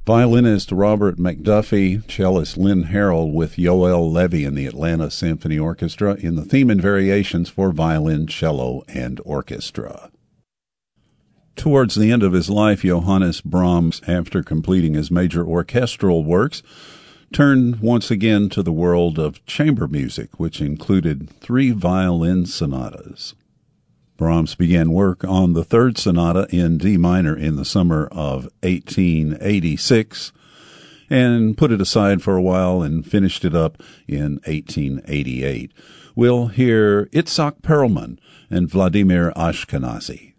Violinist Robert McDuffie, cellist Lynn Harrell with Yoel Levy and the Atlanta Symphony Orchestra in the theme and variations for violin, cello, and orchestra. Towards the end of his life, Johannes Brahms, after completing his major orchestral works, turned once again to the world of chamber music, which included 3 violin sonatas. Brahms began work on the 3rd sonata in D minor in the summer of 1886 and put it aside for a while and finished it up in 1888. We'll hear Itzhak Perlman and Vladimir Ashkenazy.